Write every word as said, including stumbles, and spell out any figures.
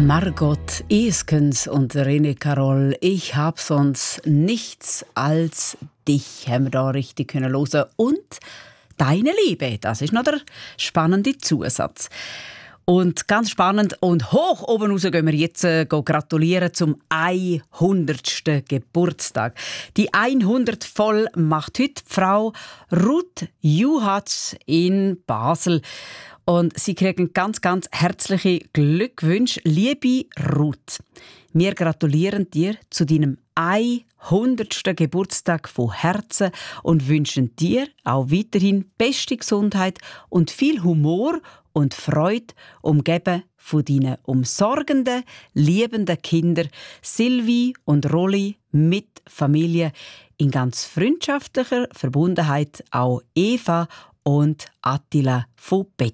Margot Eskens und René Carol, ich hab sonst nichts als dich, haben wir da richtig können hören. Und deine Liebe, das ist noch der spannende Zusatz. Und ganz spannend und hoch oben raus gehen wir jetzt äh, gratulieren zum hundertsten Geburtstag. Die hundert voll macht heute die Frau Ruth Juhatz in Basel. Und sie kriegen ganz, ganz herzliche Glückwünsche. Liebe Ruth, wir gratulieren dir zu deinem hundertsten Geburtstag von Herzen und wünschen dir auch weiterhin beste Gesundheit und viel Humor und Freude, umgeben von deinen umsorgenden, liebenden Kindern Silvi und Rolli mit Familie in ganz freundschaftlicher Verbundenheit, auch Eva und Attila von Bettini.